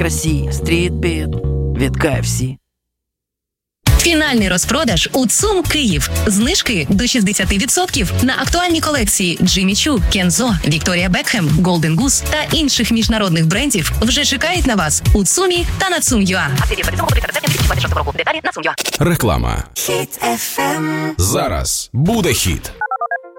красі, стрітбіт від KFC. Фінальний розпродаж у ЦУМ Київ. Знижки до 60% на актуальні колекції Джиммі Чу, Кензо, Вікторія Бекхем, Голден Гус та інших міжнародних брендів вже чекають на вас у ЦУМі та на ЦУМ.ua. Реклама. Хіт FM. Зараз буде хіт.